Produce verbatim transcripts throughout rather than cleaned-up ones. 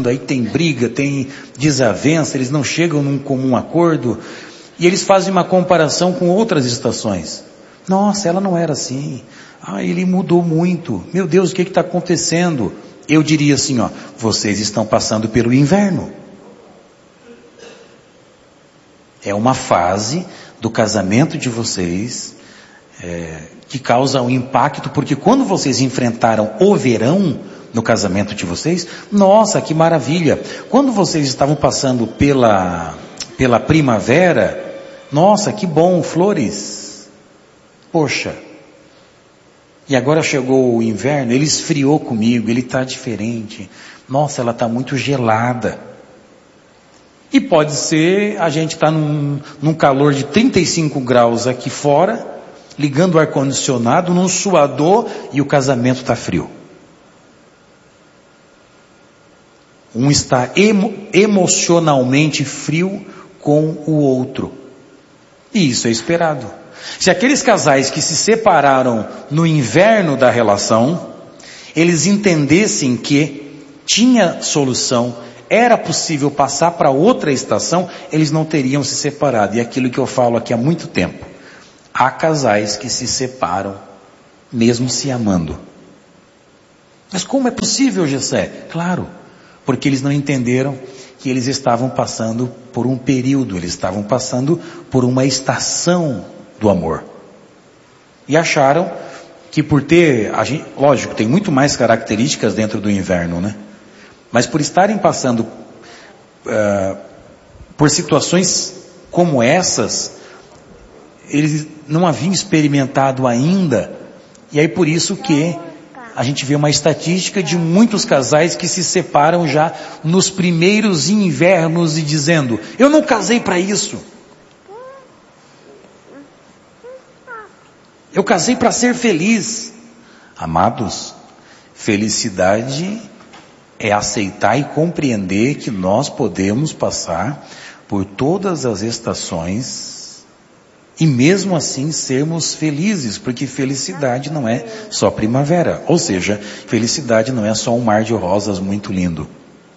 passando, aí tem briga, tem desavença, eles não chegam num comum acordo, e eles fazem uma comparação com outras estações. Nossa, ela não era assim. Ah, ele mudou muito. Meu Deus, o que está acontecendo? Eu diria assim, ó, vocês estão passando pelo inverno. É uma fase do casamento de vocês é, que causa um impacto, porque quando vocês enfrentaram o verão no casamento de vocês, nossa, que maravilha. Quando vocês estavam passando pela, pela primavera, nossa, que bom, flores. Poxa. E agora chegou o inverno, ele esfriou comigo, ele está diferente. Nossa, ela está muito gelada. E pode ser, a gente está num, num calor de trinta e cinco graus aqui fora, ligando o ar-condicionado, num suador, e o casamento está frio. Um está emo, emocionalmente frio com o outro. E isso é esperado. Se aqueles casais que se separaram no inverno da relação, eles entendessem que tinha solução, era possível passar para outra estação, eles não teriam se separado. E é aquilo que eu falo aqui há muito tempo. Há casais que se separam, mesmo se amando. Mas como é possível, Gessé? Claro, porque eles não entenderam que eles estavam passando por um período, eles estavam passando por uma estação do amor. E acharam que por ter, a gente, lógico, tem muito mais características dentro do inverno, né? Mas por estarem passando uh, por situações como essas, eles não haviam experimentado ainda, e aí por isso que a gente vê uma estatística de muitos casais que se separam já nos primeiros invernos e dizendo, eu não casei para isso. Eu casei para ser feliz. Amados, felicidade é aceitar e compreender que nós podemos passar por todas as estações e mesmo assim sermos felizes, porque felicidade não é só primavera, ou seja, felicidade não é só um mar de rosas muito lindo.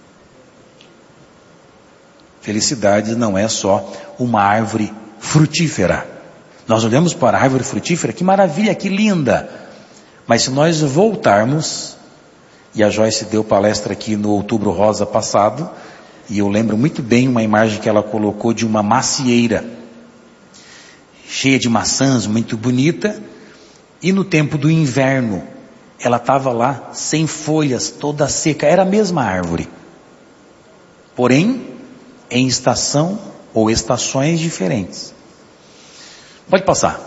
Felicidade não é só uma árvore frutífera. Nós olhamos para a árvore frutífera, que maravilha, que linda, mas se nós voltarmos, e a Joyce deu palestra aqui no Outubro Rosa passado, e eu lembro muito bem uma imagem que ela colocou de uma macieira, cheia de maçãs, muito bonita, e no tempo do inverno, ela estava lá, sem folhas, toda seca, era a mesma árvore. Porém, em estação ou estações diferentes. Pode passar.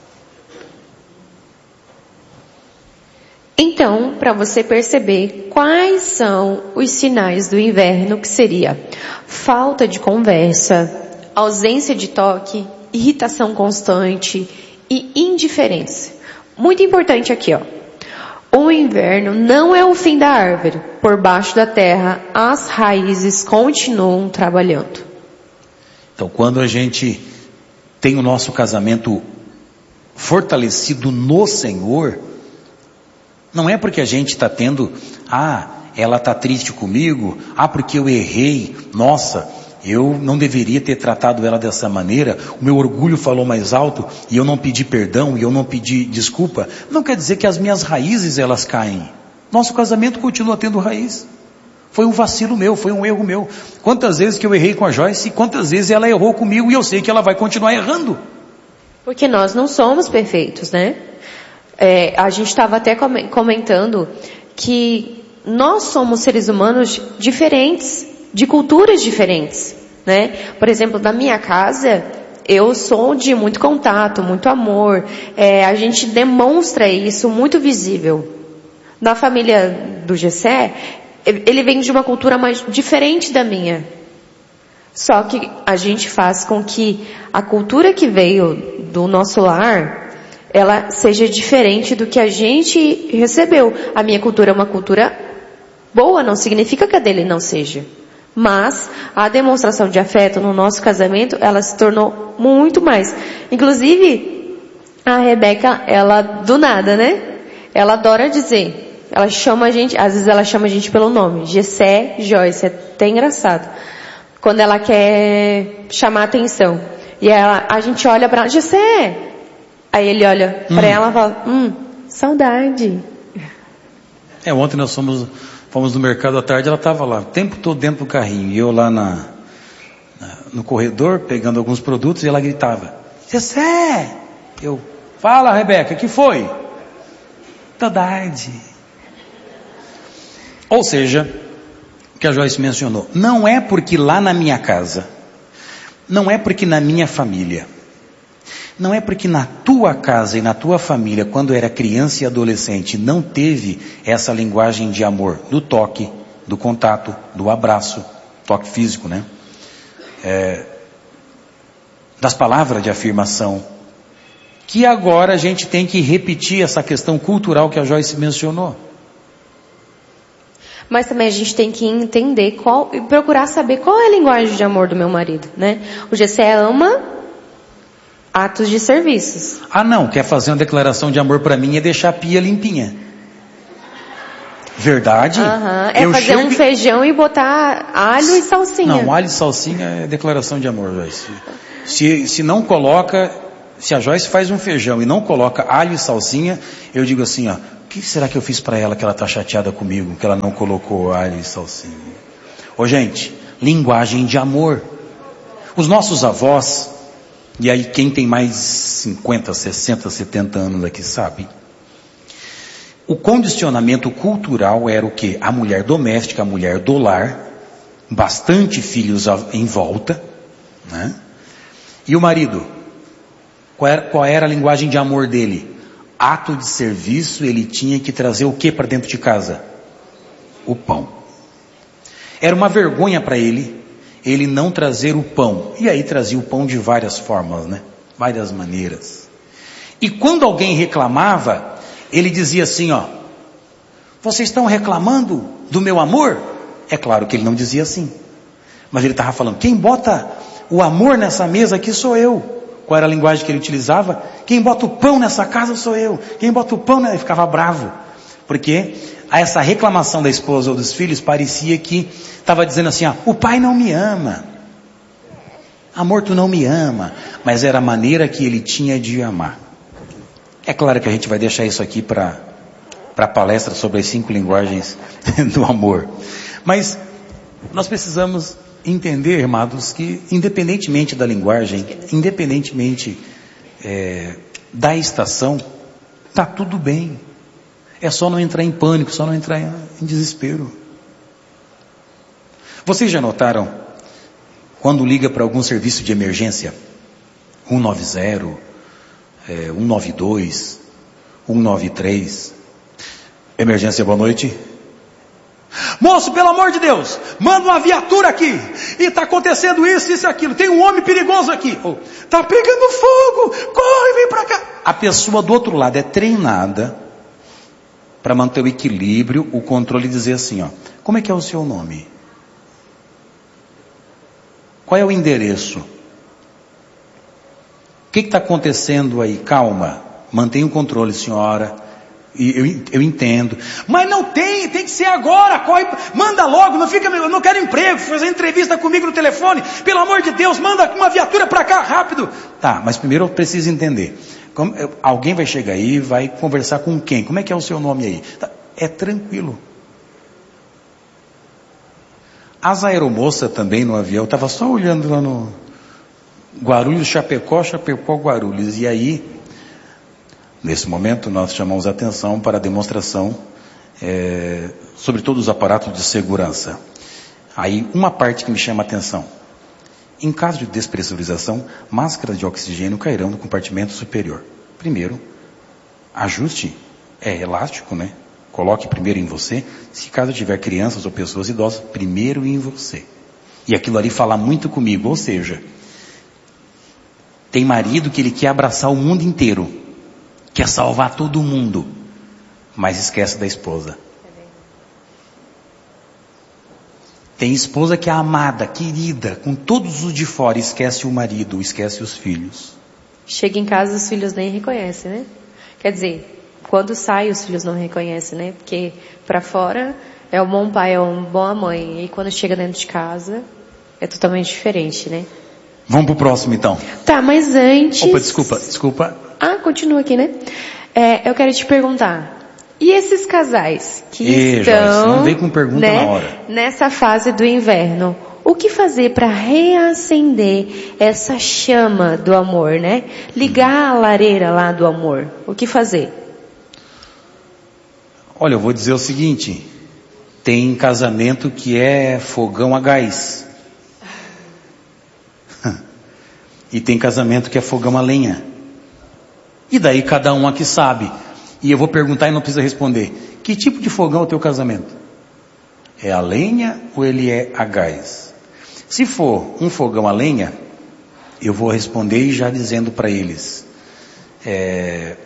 Então, para você perceber quais são os sinais do inverno, que seria falta de conversa, ausência de toque, irritação constante e indiferença. Muito importante aqui, ó. O inverno não é o fim da árvore. Por baixo da terra, as raízes continuam trabalhando. Então, quando a gente tem o nosso casamento fortalecido no Senhor, não é porque a gente está tendo, ah, ela está triste comigo, ah, porque eu errei, nossa, eu não deveria ter tratado ela dessa maneira, o meu orgulho falou mais alto, e eu não pedi perdão, e eu não pedi desculpa. Não quer dizer que as minhas raízes elas caem. Nosso casamento continua tendo raiz. Foi um vacilo meu, foi um erro meu. Quantas vezes que eu errei com a Joyce, e quantas vezes ela errou comigo, e eu sei que ela vai continuar errando. Porque nós não somos perfeitos, né? É, a gente estava até comentando que nós somos seres humanos diferentes, de culturas diferentes, né? Por exemplo, na minha casa, eu sou de muito contato, muito amor, é, a gente demonstra isso muito visível. Na família do Gessé, ele vem de uma cultura mais diferente da minha. Só que a gente faz com que a cultura que veio do nosso lar, ela seja diferente do que a gente recebeu. A minha cultura é uma cultura boa, não significa que a dele não seja. Mas a demonstração de afeto no nosso casamento, ela se tornou muito mais. Inclusive, a Rebeca, ela do nada, né? Ela adora dizer, ela chama a gente, às vezes ela chama a gente pelo nome, Gessé, Joyce, é até engraçado. Quando ela quer chamar a atenção. E ela, a gente olha pra ela, Gessé! Aí ele olha hum. pra ela e fala, hum, saudade. É, ontem nós fomos, fomos no mercado à tarde, ela estava lá, o tempo todo dentro do carrinho, e eu lá na, na, no corredor, pegando alguns produtos, e ela gritava, Gessé! Eu, fala Rebeca, que foi? Saudade. Ou seja, o que a Joyce mencionou, não é porque lá na minha casa, não é porque na minha família, não é porque na tua casa e na tua família, quando era criança e adolescente, não teve essa linguagem de amor, do toque, do contato, do abraço, toque físico, né? É, das palavras de afirmação, que agora a gente tem que repetir essa questão cultural que a Joyce mencionou. Mas também a gente tem que entender qual, e procurar saber qual é a linguagem de amor do meu marido, né? O Gessé ama atos de serviços. Ah não, quer fazer uma declaração de amor para mim é deixar a pia limpinha. Verdade? Uhum. É eu fazer chego... um feijão e botar alho e salsinha. Não, alho e salsinha é declaração de amor, Joyce. Se, se não coloca, se a Joyce faz um feijão e não coloca alho e salsinha, eu digo assim, ó, o que será que eu fiz para ela que ela está chateada comigo, que ela não colocou alho e salsinha? Ô gente, linguagem de amor. Os nossos avós, e aí quem tem mais cinquenta, sessenta, setenta anos aqui sabe, o condicionamento cultural era o quê? A mulher doméstica, a mulher do lar, bastante filhos em volta, né? E o marido, qual era, qual era a linguagem de amor dele? Ato de serviço, ele tinha que trazer o que para dentro de casa? O pão. Era uma vergonha para ele, ele não trazer o pão. E aí trazia o pão de várias formas, né? Várias maneiras. E quando alguém reclamava, ele dizia assim, ó, vocês estão reclamando do meu amor? É claro que ele não dizia assim. Mas ele estava falando, quem bota o amor nessa mesa aqui sou eu. Qual era a linguagem que ele utilizava? Quem bota o pão nessa casa sou eu. Quem bota o pão, né? Ele ficava bravo. Porque essa reclamação da esposa ou dos filhos parecia que estava dizendo assim, ó, o pai não me ama. Amor, tu não me ama. Mas era a maneira que ele tinha de amar. É claro que a gente vai deixar isso aqui para para palestra sobre as cinco linguagens do amor. Mas nós precisamos entender, amados, que independentemente da linguagem, independentemente é, da estação, tá tudo bem. É só não entrar em pânico, só não entrar em, em desespero. Vocês já notaram, quando liga para algum serviço de emergência, um nove zero, é, um nove dois, um nove três, emergência, boa noite. Moço, pelo amor de Deus, manda uma viatura aqui, e está acontecendo isso, isso e aquilo, tem um homem perigoso aqui, está pegando fogo, corre, vem para cá. A pessoa do outro lado é treinada para manter o equilíbrio, o controle e dizer assim, ó, como é que é o seu nome? Qual é o endereço? O que está acontecendo aí? Calma, mantenha o controle, senhora. E eu, eu entendo. Mas não tem, tem que ser agora, corre, manda logo, não fica, eu não quero emprego, fazer entrevista comigo no telefone, pelo amor de Deus, manda uma viatura para cá, rápido. Tá, mas primeiro eu preciso entender. Como, alguém vai chegar aí, vai conversar com quem? Como é que é o seu nome aí? Tá, é tranquilo. As aeromoças também no avião, eu estava só olhando lá no Guarulhos, Chapecó, Chapecó, Guarulhos, e aí, nesse momento, nós chamamos a atenção para a demonstração é, sobre todos os aparatos de segurança. Aí, uma parte que me chama a atenção. Em caso de despressurização, máscaras de oxigênio cairão no compartimento superior. Primeiro, ajuste é elástico, né? Coloque primeiro em você. Se caso tiver crianças ou pessoas idosas, primeiro em você. E aquilo ali fala muito comigo, ou seja, tem marido que ele quer abraçar o mundo inteiro. Quer salvar todo mundo, mas esquece da esposa. Tem esposa que é amada, querida, com todos os de fora, esquece o marido, esquece os filhos. Chega em casa, os filhos nem reconhecem, né? Quer dizer, quando sai os filhos não reconhecem, né? Porque para fora é um bom pai, é uma boa mãe. E quando chega dentro de casa é totalmente diferente, né? Vamos pro próximo então. Tá, mas antes... Opa, desculpa, desculpa. Ah, continua aqui, né? É, eu quero te perguntar, e esses casais que Ei, estão, Joyce, não vem com pergunta né, na hora. nessa fase do inverno, o que fazer para reacender essa chama do amor, né? Ligar a lareira lá do amor. O que fazer? Olha, eu vou dizer o seguinte, tem casamento que é fogão a gás. E tem casamento que é fogão a lenha. E daí cada um aqui sabe. E eu vou perguntar e não precisa responder. Que tipo de fogão é o teu casamento? É a lenha ou ele é a gás? Se for um fogão a lenha, eu vou responder já dizendo para eles. É,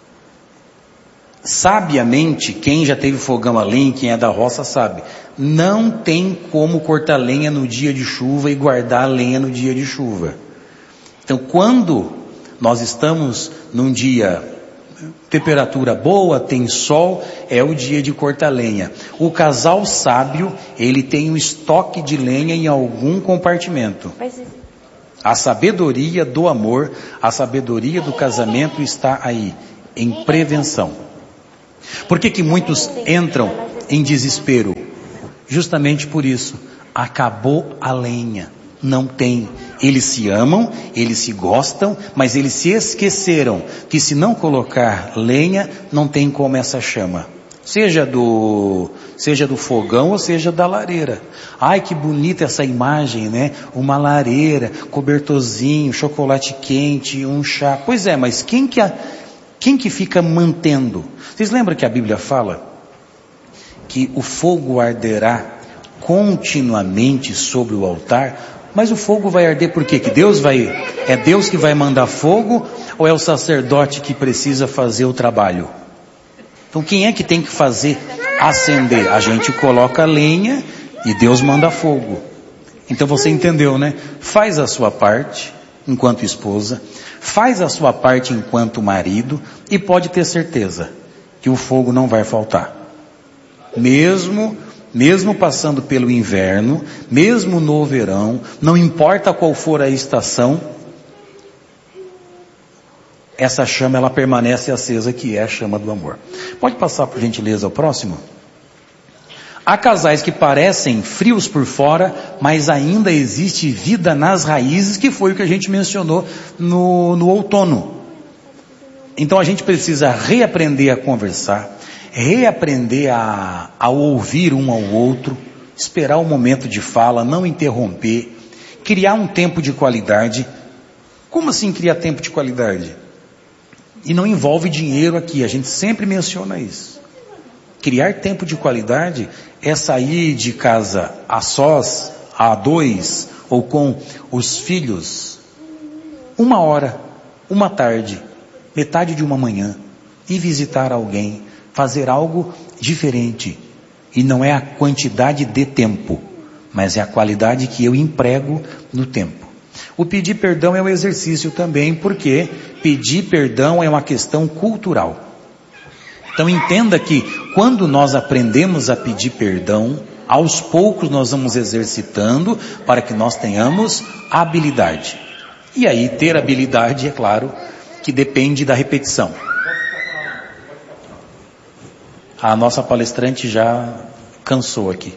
sabiamente, quem já teve fogão a lenha, quem é da roça sabe. Não tem como cortar lenha no dia de chuva e guardar a lenha no dia de chuva. Então, quando nós estamos num dia, temperatura boa, tem sol, é o dia de cortar lenha. O casal sábio, ele tem um estoque de lenha em algum compartimento. A sabedoria do amor, a sabedoria do casamento está aí, em prevenção. Por que que muitos entram em desespero? Justamente por isso, acabou a lenha. Não tem. Eles se amam, eles se gostam, mas eles se esqueceram que se não colocar lenha, não tem como essa chama. Seja do, seja do fogão ou seja da lareira. Ai, que bonita essa imagem, né? Uma lareira, cobertorzinho, chocolate quente, um chá. Pois é, mas quem que, a, quem que fica mantendo? Vocês lembram que a Bíblia fala que o fogo arderá continuamente sobre o altar? Mas o fogo vai arder por quê? Que Deus vai, é Deus que vai mandar fogo ou é o sacerdote que precisa fazer o trabalho? Então quem é que tem que fazer acender? A gente coloca a lenha e Deus manda fogo. Então você entendeu, né? Faz a sua parte enquanto esposa, faz a sua parte enquanto marido e pode ter certeza que o fogo não vai faltar. Mesmo Mesmo passando pelo inverno, mesmo no verão, não importa qual for a estação, essa chama ela permanece acesa, que é a chama do amor. Pode passar por gentileza ao próximo? Há casais que parecem frios por fora, mas ainda existe vida nas raízes, que foi o que a gente mencionou no, no outono. Então a gente precisa reaprender a conversar, reaprender a, a ouvir um ao outro, esperar o momento de fala, não interromper, criar um tempo de qualidade. Como assim criar tempo de qualidade? E não envolve dinheiro aqui, a gente sempre menciona isso. Criar tempo de qualidade é sair de casa a sós, a dois, ou com os filhos, uma hora, uma tarde, metade de uma manhã, e visitar alguém, fazer algo diferente. E não é a quantidade de tempo, mas é a qualidade que eu emprego no tempo. O pedir perdão é um exercício também, porque pedir perdão é uma questão cultural. Então entenda que quando nós aprendemos a pedir perdão, aos poucos nós vamos exercitando para que nós tenhamos habilidade. E aí ter habilidade, é claro, que depende da repetição. A nossa palestrante já cansou aqui.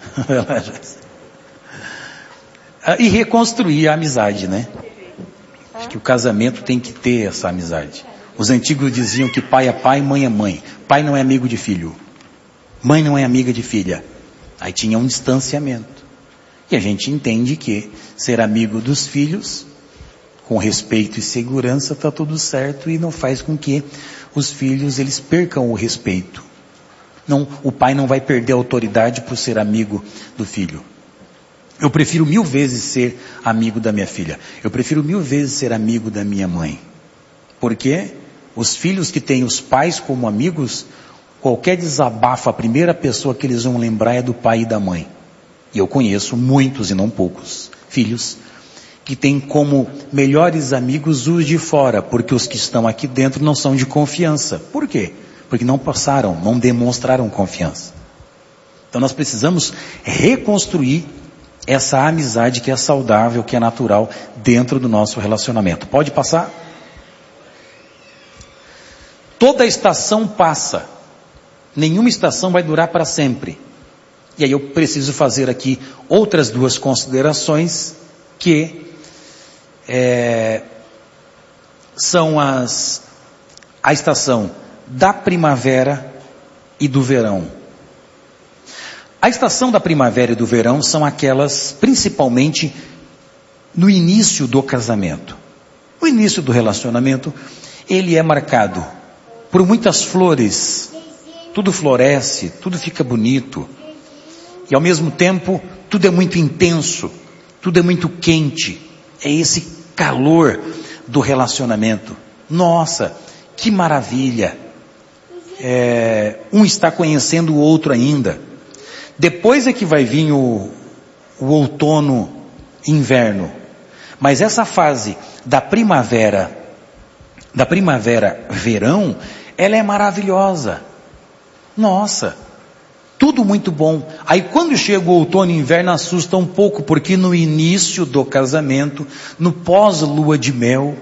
E reconstruir a amizade, né? Acho que o casamento tem que ter essa amizade. Os antigos diziam que pai é pai, mãe é mãe. Pai não é amigo de filho. Mãe não é amiga de filha. Aí tinha um distanciamento. E a gente entende que ser amigo dos filhos, com respeito e segurança, está tudo certo e não faz com que os filhos eles percam o respeito. Não, o pai não vai perder a autoridade por ser amigo do filho. Eu prefiro mil vezes ser amigo da minha filha. Eu prefiro mil vezes ser amigo da minha mãe. Porque os filhos que têm os pais como amigos, qualquer desabafo, a primeira pessoa que eles vão lembrar é do pai e da mãe. E eu conheço muitos e não poucos filhos que têm como melhores amigos os de fora, porque os que estão aqui dentro não são de confiança. Por quê? porque não passaram, não demonstraram confiança. Então nós precisamos reconstruir essa amizade que é saudável, que é natural dentro do nosso relacionamento. Pode passar? Toda estação passa. Nenhuma estação vai durar para sempre. E aí eu preciso fazer aqui outras duas considerações que é, são as, a estação da primavera e do verão. A estação da primavera e do verão são aquelas principalmente no início do casamento. O início do relacionamento, ele é marcado por muitas flores, tudo floresce, tudo fica bonito. E ao mesmo tempo, tudo é muito intenso, tudo é muito quente. É esse calor do relacionamento. Nossa, que maravilha. É, um está conhecendo o outro ainda. Depois é que vai vir o, o outono e inverno. Mas essa fase da primavera, da primavera-verão, ela é maravilhosa. Nossa, tudo muito bom. Aí quando chega o outono e inverno assusta um pouco, porque no início do casamento, no pós-lua de mel,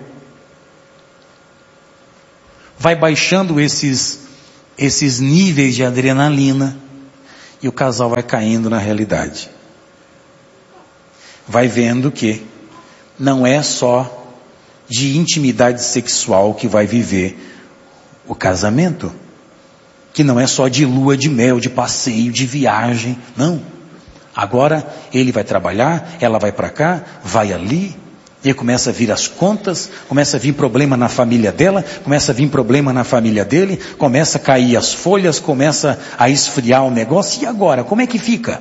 vai baixando esses, esses níveis de adrenalina e o casal vai caindo na realidade. Vai vendo que não é só de intimidade sexual que vai viver o casamento, que não é só de lua de mel, de passeio, de viagem, não. Agora ele vai trabalhar, ela vai para cá, vai ali, e começa a vir as contas, começa a vir problema na família dela, começa a vir problema na família dele, começa a cair as folhas, começa a esfriar o negócio, e agora, como é que fica?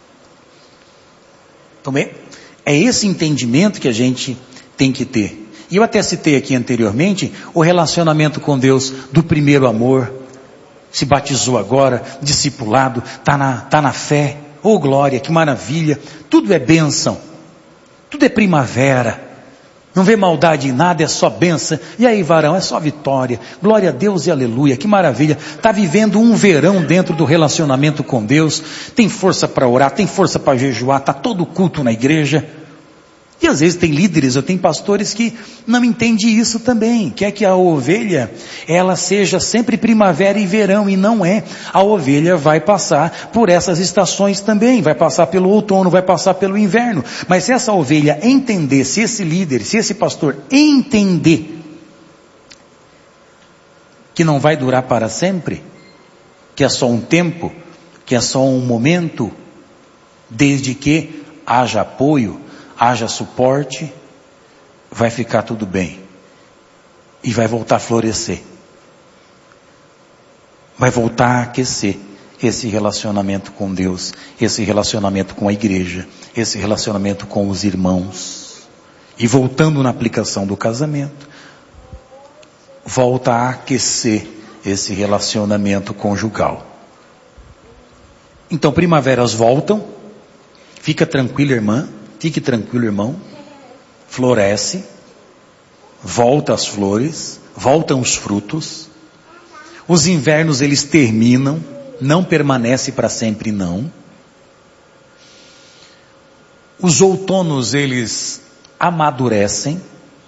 Então é, é esse entendimento que a gente tem que ter. E eu até citei aqui anteriormente o relacionamento com Deus do primeiro amor. Se batizou agora, discipulado, está na, tá na fé. Oh glória, que maravilha. Tudo é bênção. Tudo é primavera. Não vê maldade em nada, é só bênção. E aí varão, é só vitória. Glória a Deus e aleluia, que maravilha. Está vivendo um verão dentro do relacionamento com Deus. Tem força para orar, tem força para jejuar, está todo culto na igreja. E às vezes tem líderes, eu tenho pastores que não entendem isso também. Quer que a ovelha, ela seja sempre primavera e verão, e não é. A ovelha vai passar por essas estações também, vai passar pelo outono, vai passar pelo inverno. Mas se essa ovelha entender, se esse líder, se esse pastor entender que não vai durar para sempre, que é só um tempo, que é só um momento, desde que haja apoio, haja suporte, vai ficar tudo bem. E vai voltar a florescer. Vai voltar a aquecer esse relacionamento com Deus, esse relacionamento com a igreja, esse relacionamento com os irmãos. E voltando na aplicação do casamento, volta a aquecer esse relacionamento conjugal. Então primaveras voltam, fica tranquila, irmã. Fique tranquilo, irmão. Floresce. Volta as flores. Voltam os frutos. Os invernos eles terminam. Não permanece para sempre, não. Os outonos eles amadurecem.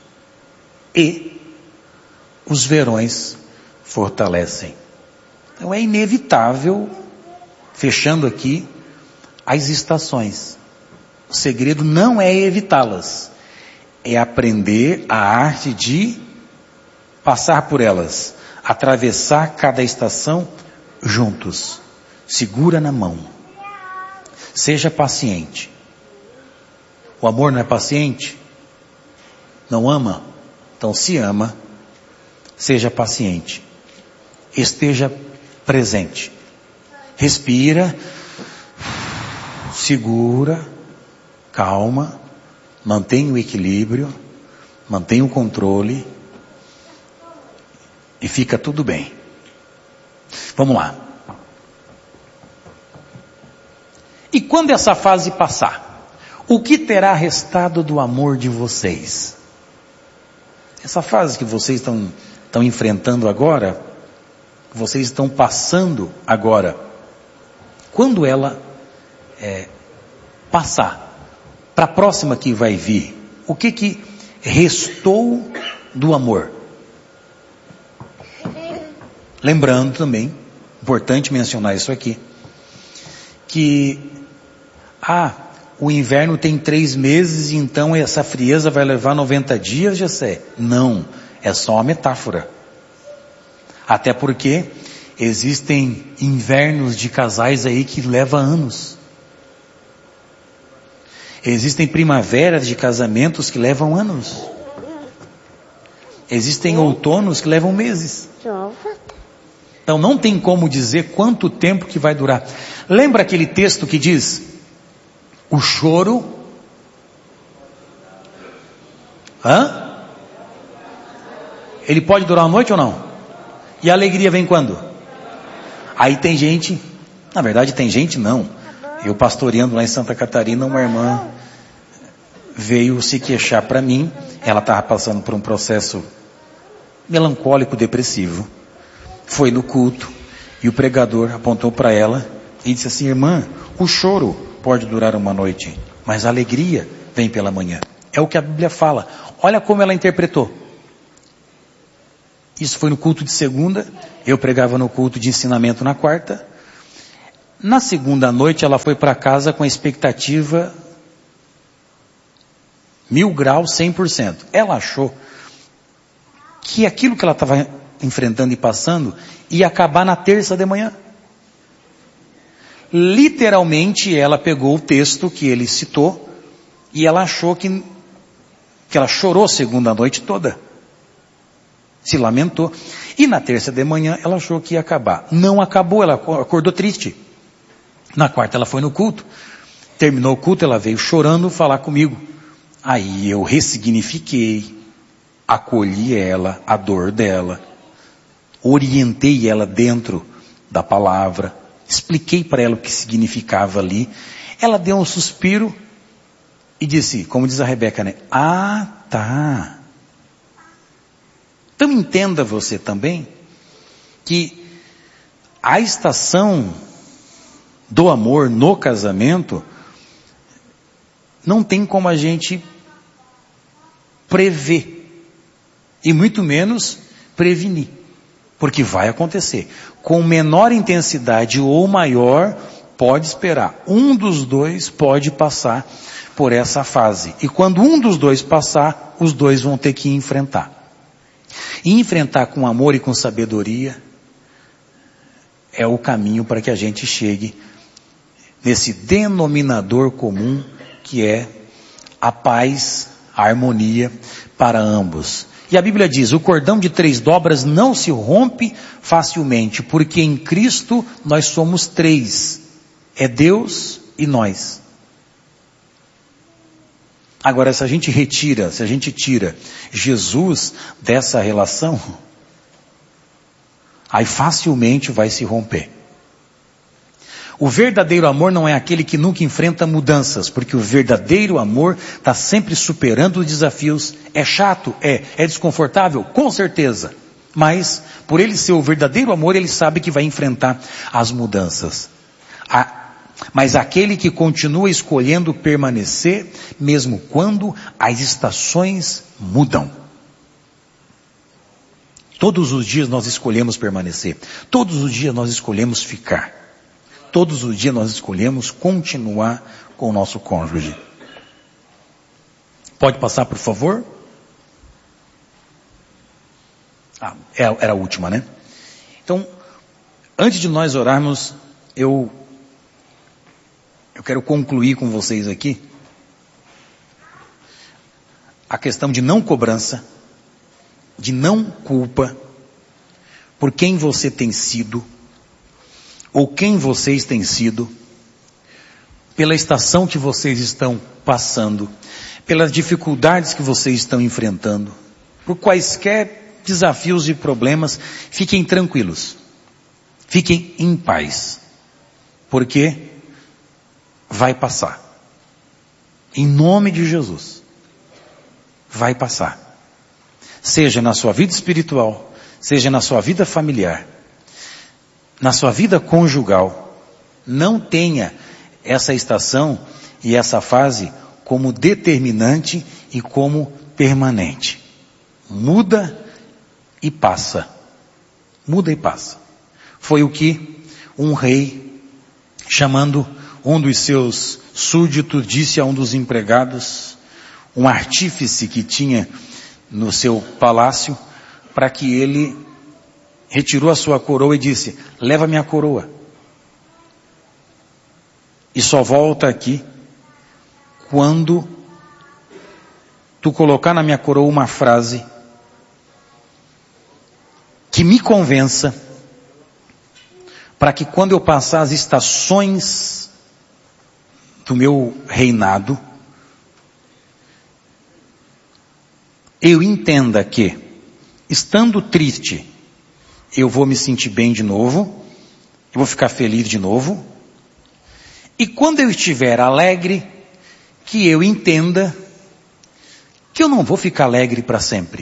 E os verões fortalecem. Então é inevitável, fechando aqui, as estações. O segredo não é evitá-las, é aprender a arte de passar por elas, atravessar cada estação juntos. Segura na mão. Seja paciente. O amor não é paciente? Não ama? Então se ama, seja paciente. Esteja presente. Respira, segura, calma, mantenha o equilíbrio, mantenha o controle e fica tudo bem. Vamos lá. E quando essa fase passar, o que terá restado do amor de vocês? Essa fase que vocês estão, estão enfrentando agora, que vocês estão passando agora, quando ela é, passar para a próxima que vai vir, o que que restou do amor? Lembrando também, importante mencionar isso aqui, que ah, o inverno tem três meses, então essa frieza vai levar noventa dias, Jessé? Não, é só uma metáfora. Até porque existem invernos de casais aí que levam anos. Existem primaveras de casamentos que levam anos. Existem outonos que levam meses. Então não tem como dizer quanto tempo que vai durar. Lembra aquele texto que diz: o choro... Hã? Ele pode durar uma noite ou não? E a alegria vem quando? Aí tem gente, na verdade tem gente não. Eu pastoreando lá em Santa Catarina, uma irmã veio se queixar para mim. Ela estava passando por um processo melancólico, depressivo. Foi no culto e o pregador apontou para ela e disse assim: irmã, o choro pode durar uma noite, mas a alegria vem pela manhã. É o que a Bíblia fala. Olha como ela interpretou. Isso foi no culto de segunda, eu pregava no culto de ensinamento na quarta. Na segunda noite ela foi para casa com a expectativa mil graus, cem por cento. Ela achou que aquilo que ela estava enfrentando e passando ia acabar na terça de manhã. Literalmente ela pegou o texto que ele citou e ela achou que, que ela chorou a segunda noite toda. Se lamentou. E na terça de manhã ela achou que ia acabar. Não acabou, ela acordou triste. Na quarta ela foi no culto. Terminou o culto, ela veio chorando falar comigo. Aí eu ressignifiquei, acolhi ela, a dor dela, orientei ela dentro da palavra, expliquei para ela o que significava ali. Ela deu um suspiro e disse, como diz a Rebeca, né? Ah, tá. Então entenda você também que a estação do amor no casamento não tem como a gente prever e muito menos prevenir, porque vai acontecer. Com menor intensidade ou maior, pode esperar. Um dos dois pode passar por essa fase. E quando um dos dois passar, os dois vão ter que enfrentar. E enfrentar com amor e com sabedoria é o caminho para que a gente chegue nesse denominador comum que é a paz, a harmonia para ambos. E a Bíblia diz, o cordão de três dobras não se rompe facilmente, porque em Cristo nós somos três. É Deus e nós. Agora, se a gente retira, se a gente tira Jesus dessa relação, aí facilmente vai se romper. O verdadeiro amor não é aquele que nunca enfrenta mudanças, porque o verdadeiro amor está sempre superando os desafios. É chato? É. É desconfortável? Com certeza. Mas, por ele ser o verdadeiro amor, ele sabe que vai enfrentar as mudanças. A Mas aquele que continua escolhendo permanecer, mesmo quando as estações mudam. Todos os dias nós escolhemos permanecer. Todos os dias nós escolhemos ficar. Todos os dias nós escolhemos continuar com o nosso cônjuge. Pode passar, por favor? Ah, era a última, né? Então, antes de nós orarmos, eu... Eu quero concluir com vocês aqui a questão de não cobrança, de não culpa por quem você tem sido ou quem vocês têm sido, pela estação que vocês estão passando, pelas dificuldades que vocês estão enfrentando, por quaisquer desafios e problemas. Fiquem tranquilos, fiquem em paz, porque vai passar. Em nome de Jesus. Vai passar. Seja na sua vida espiritual, seja na sua vida familiar, na sua vida conjugal, não tenha essa estação e essa fase como determinante e como permanente. Muda e passa. Muda e passa. Foi o que um rei, chamando um dos seus súditos, disse a um dos empregados, um artífice que tinha no seu palácio, para que ele retirou a sua coroa e disse: leva minha coroa. E só volta aqui quando tu colocar na minha coroa uma frase que me convença, para que quando eu passar as estações do meu reinado, eu entenda que, estando triste, eu vou me sentir bem de novo, eu vou ficar feliz de novo, e quando eu estiver alegre, que eu entenda que eu não vou ficar alegre para sempre.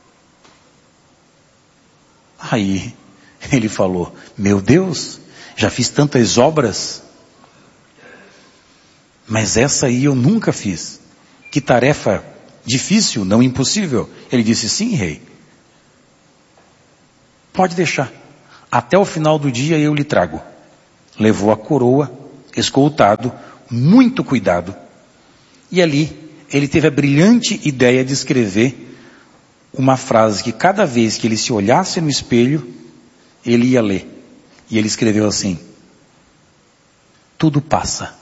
Aí ele falou: meu Deus, já fiz tantas obras, mas essa aí eu nunca fiz. Que tarefa difícil, não impossível. Ele disse: sim, rei. Pode deixar. Até o final do dia eu lhe trago. Levou a coroa, escoltado, muito cuidado. E ali ele teve a brilhante ideia de escrever uma frase que cada vez que ele se olhasse no espelho, ele ia ler. E ele escreveu assim: tudo passa.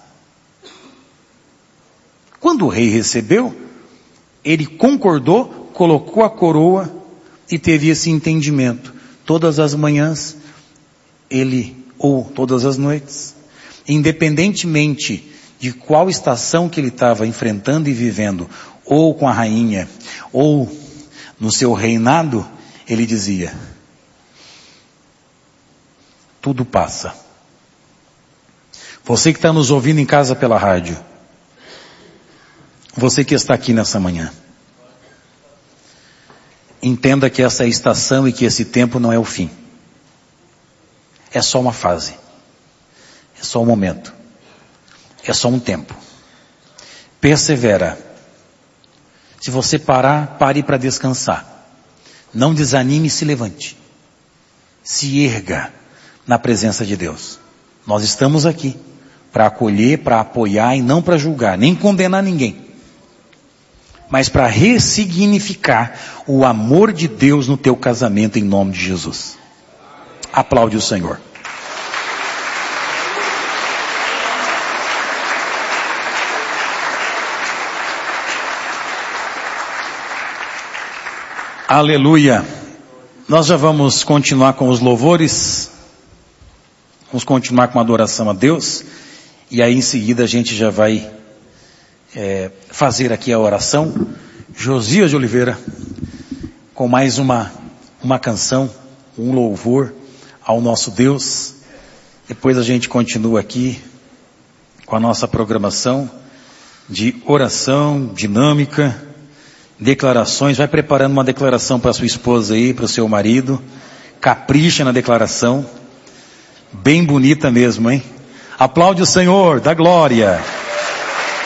Quando o rei recebeu, ele concordou, colocou a coroa e teve esse entendimento. Todas as manhãs, ele, ou todas as noites, independentemente de qual estação que ele estava enfrentando e vivendo, ou com a rainha, ou no seu reinado, ele dizia: tudo passa. Você que está nos ouvindo em casa pela rádio, você que está aqui nessa manhã, entenda que essa estação e que esse tempo não é o fim. É só uma fase. É só um momento. É só um tempo. Persevera. Se você parar, pare para descansar. Não desanime e se levante. Se erga na presença de Deus. Nós estamos aqui para acolher, para apoiar e não para julgar, nem condenar ninguém. Mas para ressignificar o amor de Deus no teu casamento em nome de Jesus. Aplaude o Senhor. Aleluia. Nós já vamos continuar com os louvores. Vamos continuar com a adoração a Deus. E aí em seguida a gente já vai é, fazer aqui a oração. Josias de Oliveira, com mais uma, uma canção, um louvor ao nosso Deus. Depois a gente continua aqui com a nossa programação de oração dinâmica, declarações. Vai preparando uma declaração para sua esposa aí, para o seu marido. Capricha na declaração. Bem bonita mesmo, hein? Aplaude o Senhor, dá glória.